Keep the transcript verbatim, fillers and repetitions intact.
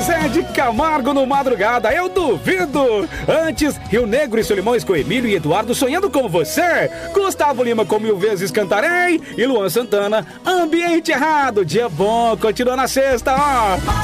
Zezé de Camargo no Madrugada, eu duvido. Antes, Rio Negro e Solimões com Emílio e Eduardo sonhando com você. Gustavo Lima com Mil Vezes Cantarei. E Luan Santana, Ambiente Errado. Dia bom, continua na sexta, ó.